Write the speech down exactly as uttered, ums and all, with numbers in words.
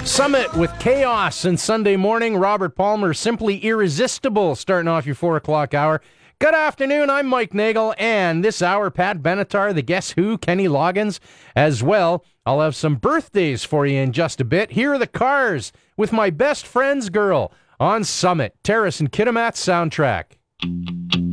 Summit with Chaos and Sunday morning. Robert Palmer, Simply Irresistible, starting off your four o'clock hour. Good afternoon, I'm Mike Nagel, and this hour, Pat Benatar, the Guess Who, Kenny Loggins, as well. I'll have some birthdays for you in just a bit. Here are the Cars with My Best Friend's Girl on Summit, Terrace and Kitimat soundtrack.